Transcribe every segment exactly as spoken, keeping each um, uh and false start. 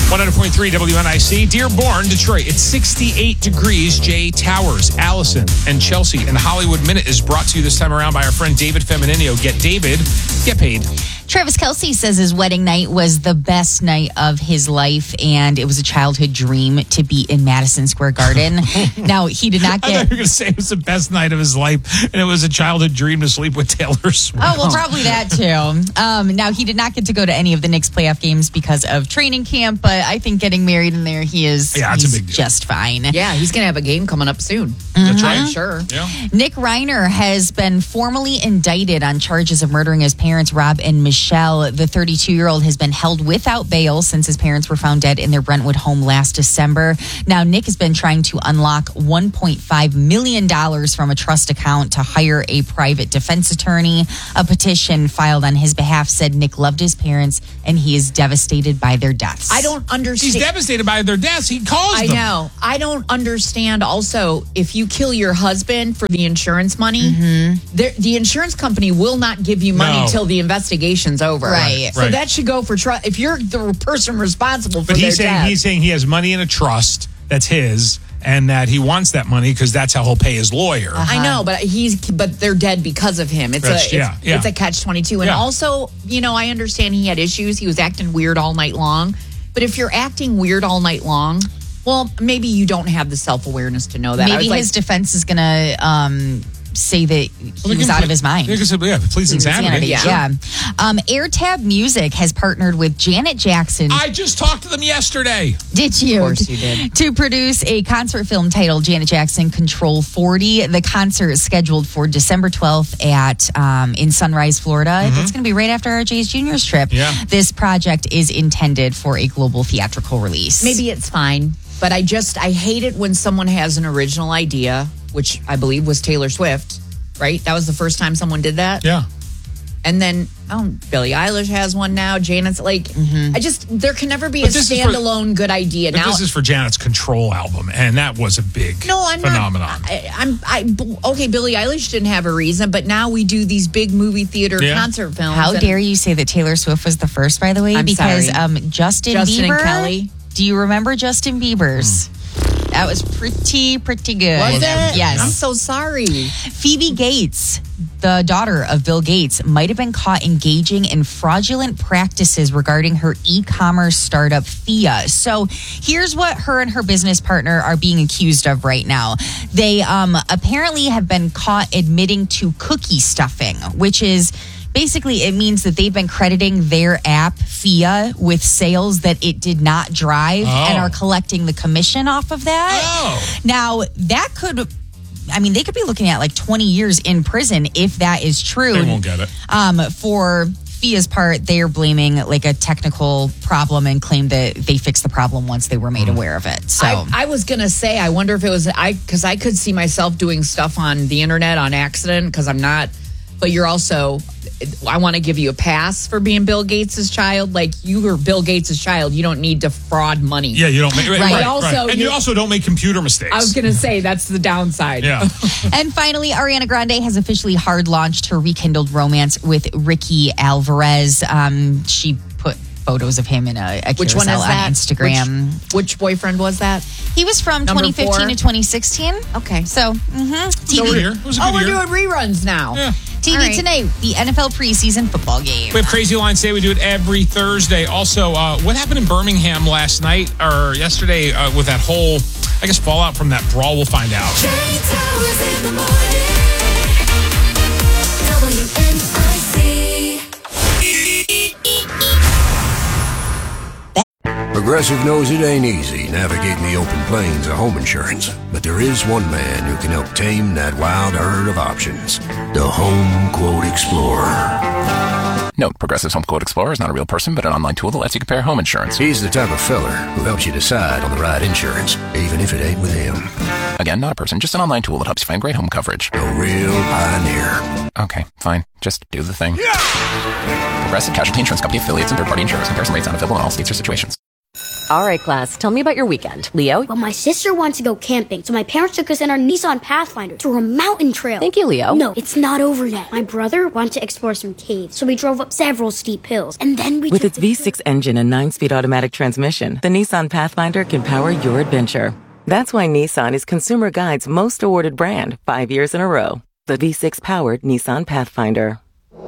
one hundred point three W N I C. Dearborn, Detroit. It's sixty-eight degrees. Jay Towers, Allison, and Chelsea. And the Hollywood Minute is brought to you this time around by our friend David Femininio. Get David, get paid. Travis Kelce says his wedding night was the best night of his life, and it was a childhood dream to be in Madison Square Garden. Now, he did not get... I thought you were going to say it was the best night of his life, and it was a childhood dream to sleep with Taylor Swift. Oh, well, probably that, too. Um, now, he did not get to go to any of the Knicks playoff games because of training camp, but I think getting married in there, he is yeah, it's he's a big deal. Just fine. Yeah, he's going to have a game coming up soon. That's right. I'm sure. Yeah. Nick Reiner has been formally indicted on charges of murdering his parents, Rob and Michelle. The thirty-two-year-old has been held without bail since his parents were found dead in their Brentwood home last December. Now, Nick has been trying to unlock one point five million dollars from a trust account to hire a private defense attorney. A petition filed on his behalf said Nick loved his parents and he is devastated by their deaths. I don't understand. He's devastated by their deaths. He caused I them. know. I don't understand also, if you kill your husband for the insurance money, Mm-hmm. the, the insurance company will not give you money No. till the investigation's over. Right. So Right. that should go for trust. If you're the person responsible for But their he's saying death. he's saying he has money in a trust that's his, and that he wants that money because that's how he'll pay his lawyer. I know, but he's but they're dead because of him. It's That's- a it's, yeah, yeah. it's a catch twenty-two. And Yeah. also, you know, I understand he had issues. He was acting weird all night long. But if you're acting weird all night long, well, maybe you don't have the self-awareness to know that. I Maybe was his like, defense is going to um, say that he Well, they was can out put- of his mind. they can say, yeah, please insanity. Yeah. Yeah. Um, AirTab Music has partnered with Janet Jackson. I just talked to them yesterday. Did you? Of course you did. To produce a concert film titled Janet Jackson Control forty. The concert is scheduled for December twelfth at um, in Sunrise, Florida. It's going to be right after R J's Junior's trip. Yeah. This project is intended for a global theatrical release. maybe it's fine. But I just, I hate it when someone has an original idea, which I believe was Taylor Swift, right? That was the first time someone did that. Yeah. And then, oh, Billie Eilish has one now. Janet's like, I just, there can never be But a this is for- standalone good idea. But Now, this is for Janet's Control album, and that was a big no, I'm phenomenon. not. I, I'm, I, okay, Billie Eilish didn't have a reason, but now we do these big movie theater Yeah. concert films. How and dare you say that Taylor Swift was the first, by the way? I'm because sorry. um, Justin, Justin and Bieber. Kelly. Do you remember Justin Bieber's? That was pretty, pretty good. Was it? Yes. I'm so sorry. Phoebe Gates, the daughter of Bill Gates, might have been caught engaging in fraudulent practices regarding her e-commerce startup Thea. So here's what her and her business partner are being accused of right now. They um, apparently have been caught admitting to cookie stuffing, which is basically it means that they've been crediting their app Thea with sales that it did not drive Oh. and are collecting the commission off of that. Oh. Now, that could, I mean, they could be looking at like twenty years in prison if that is true. They won't get it. Um, for Fia's part, they are blaming like a technical problem and claim that they fixed the problem once they were made Mm. aware of it. So I, I was gonna say, I wonder if it was I because I could see myself doing stuff on the internet on accident because I'm not. But you're also, I want to give you a pass for being Bill Gates' child. Like you were Bill Gates' child, you don't need to fraud money. Yeah, you don't make right, Right. right, But also, right. And you you- also don't make computer mistakes. I was gonna say that's the downside. yeah. And finally, Ariana Grande has officially hard launched her rekindled romance with Ricky Alvarez. Um, she put photos of him in a, a Which one carousel is that? on Instagram. Which, which boyfriend was that? He was from Number twenty fifteen four? to twenty sixteen. Okay. So, mm-hmm. So we're here. It was a Oh, good we're year. doing reruns now. Yeah. T V All right. tonight, the N F L preseason football game. We have Crazy Lines Day. We do it every Thursday. Also, uh, what happened in Birmingham last night or yesterday uh, with that whole, I guess, fallout from that brawl? We'll find out. Jay Towers in the morning. W N I C. Progressive knows it ain't easy navigating the open plains of home insurance, but there is one man who can help tame that wild herd of options. The Home Quote Explorer. Note, Progressive's Home Quote Explorer is not a real person, but an online tool that lets you compare home insurance. He's the type of feller who helps you decide on the right insurance, even if it ain't with him. Again, not a person, just an online tool that helps you find great home coverage. A real pioneer. Okay, fine. Just do the thing. Progressive Casualty Insurance Company affiliates and third-party insurers. Comparison rates not available in all states or situations. All right, class, tell me about your weekend. Leo? Well, my sister wants to go camping, so my parents took us in our Nissan Pathfinder through a mountain trail. Thank you, Leo. No, it's not over yet. My brother wanted to explore some caves, so we drove up several steep hills, and then we With took its the V six engine and nine-speed automatic transmission, the Nissan Pathfinder can power your adventure. That's why Nissan is Consumer Guide's most awarded brand five years in a row. The V six-powered Nissan Pathfinder.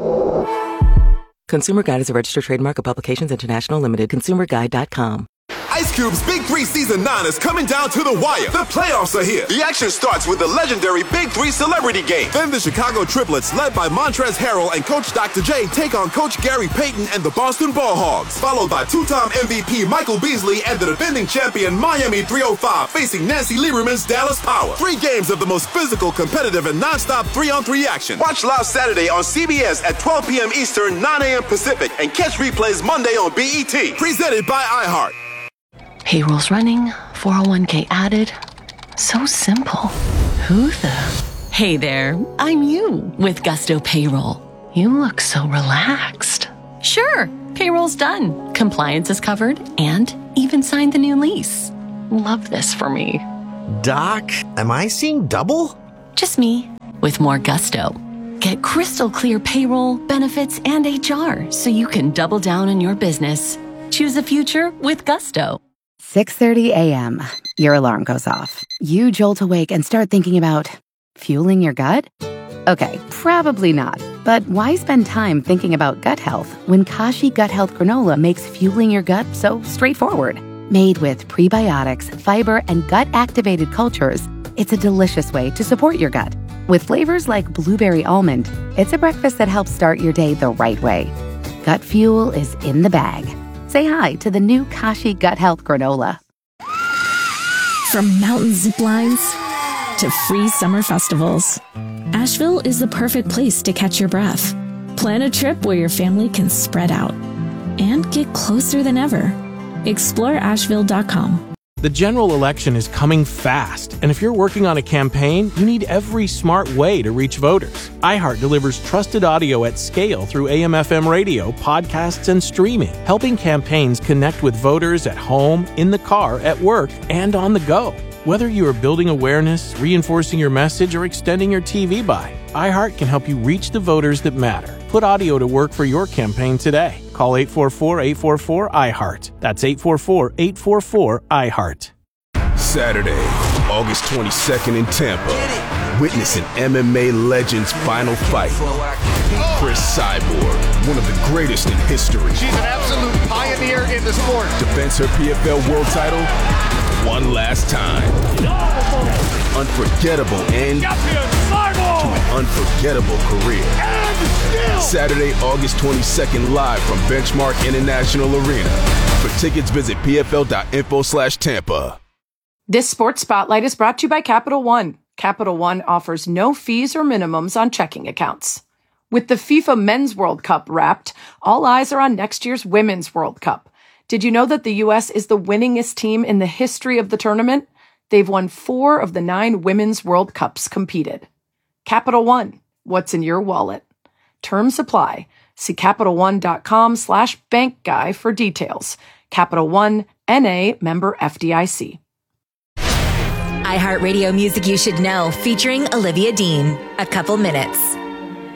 Consumer Guide is a registered trademark of Publications International Limited. consumer guide dot com. Ice Cube's Big Three Season nine is coming down to the wire. The playoffs are here. The action starts with the legendary Big Three Celebrity Game. Then the Chicago Triplets, led by Montrezl Harrell and Coach Doctor J, take on Coach Gary Payton and the Boston Ball Hogs. Followed by two-time M V P Michael Beasley and the defending champion Miami three oh five facing Nancy Lieberman's Dallas Power. Three games of the most physical, competitive, and non-stop three-on-three action. Watch live Saturday on C B S at twelve p.m. Eastern, nine a.m. Pacific, and catch replays Monday on B E T. Presented by iHeart. Payroll's running, four oh one k added. So simple. Who the? Hey there, I'm you with Gusto Payroll. You look so relaxed. Sure, payroll's done. Compliance is covered and even signed the new lease. Love this for me. Doc, am I seeing double? Just me with more Gusto. Get crystal clear payroll, benefits, and H R so you can double down on your business. Choose a future with Gusto. six thirty a.m. Your alarm goes off. You jolt awake and start thinking about fueling your gut? Okay, probably not. But why spend time thinking about gut health when Kashi Gut Health Granola makes fueling your gut so straightforward? Made with prebiotics, fiber, and gut-activated cultures, it's a delicious way to support your gut. With flavors like blueberry almond, it's a breakfast that helps start your day the right way. Gut fuel is in the bag. Say hi to the new Kashi Gut Health Granola. From mountain zip lines to free summer festivals, Asheville is the perfect place to catch your breath. Plan a trip where your family can spread out and get closer than ever. explore asheville dot com. The general election is coming fast, and if you're working on a campaign, you need every smart way to reach voters. iHeart delivers trusted audio at scale through A M F M radio, podcasts, and streaming, helping campaigns connect with voters at home, in the car, at work, and on the go. Whether you are building awareness, reinforcing your message, or extending your T V buy, iHeart can help you reach the voters that matter. Put audio to work for your campaign today. Call eight four four, eight four four, iHeart. That's eight four four, eight four four, iHeart. Saturday, August twenty-second in Tampa. Witness an M M A legend's final fight. Chris Cyborg, one of the greatest in history. She's an absolute pioneer in the sport. Defends her P F L world title one last time. Unforgettable end to an unforgettable career. Saturday, August twenty-second, live from Benchmark International Arena. For tickets, visit p f l dot info slash Tampa. This Sports Spotlight is brought to you by Capital One. Capital One offers no fees or minimums on checking accounts. With the FIFA Men's World Cup wrapped, all eyes are on next year's Women's World Cup. Did you know that the U S is the winningest team in the history of the tournament? They've won four of the nine Women's World Cups competed. Capital One, what's in your wallet? Terms apply. See CapitalOne.com slash bank guy for details. Capital One, N A, member F D I C. iHeartRadio Music You Should Know, featuring Olivia Dean. A couple minutes.